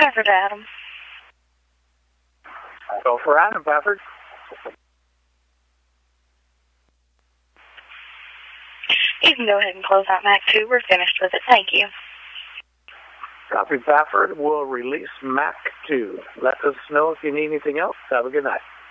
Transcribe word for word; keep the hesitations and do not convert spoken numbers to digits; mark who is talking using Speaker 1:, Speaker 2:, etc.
Speaker 1: Pafford, Adam.
Speaker 2: Go for Adam, Pafford.
Speaker 1: You can go ahead and close out Mac two. We're finished with it. Thank you.
Speaker 2: Copy, Pafford. We'll release Mac two. Let us know if you need anything else. Have a good night.